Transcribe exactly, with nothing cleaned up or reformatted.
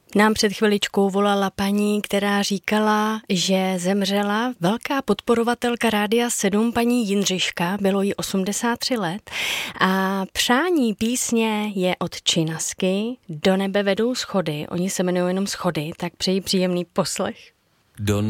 Nám před chviličkou volala paní, která říkala, že zemřela velká podporovatelka Rádia sedm, paní Jindřiška, bylo jí osmdesát tři let a přání písně je od Činasky, Do nebe vedou schody, oni se jmenují jenom Schody, tak přeji příjemný poslech. Do